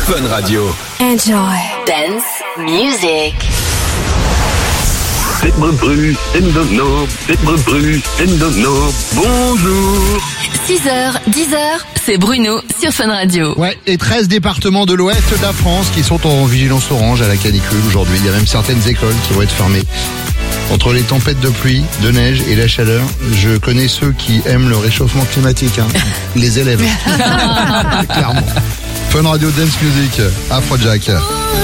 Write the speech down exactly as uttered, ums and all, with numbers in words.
Fun Radio. Enjoy dance music. C'est Bru in the know, c'est Bru in the know. Bonjour. six heures, dix heures, c'est Bruno sur Fun Radio. Ouais, et treize départements de l'ouest de la France qui sont en vigilance orange à la canicule aujourd'hui. Il y a même certaines écoles qui vont être fermées. Entre les tempêtes de pluie, de neige et la chaleur, je connais ceux qui aiment le réchauffement climatique, hein. Les élèves. Clairement. Fun Radio Dance Music, Afrojack.